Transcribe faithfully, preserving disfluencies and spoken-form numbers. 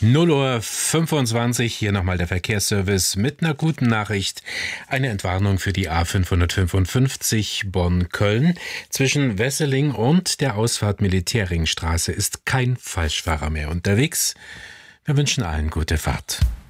null Uhr fünfundzwanzig, hier nochmal der Verkehrsservice mit einer guten Nachricht. Eine Entwarnung für die A fünfhundertfünfundfünfzig Bonn-Köln. Zwischen Wesseling und der Ausfahrt Militärringstraße ist kein Falschfahrer mehr unterwegs. Wir wünschen allen gute Fahrt.